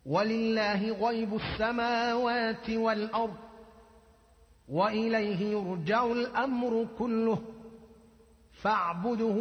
ولله غيب السماوات والأرض وإليه يرجع الأمر كله فاعبده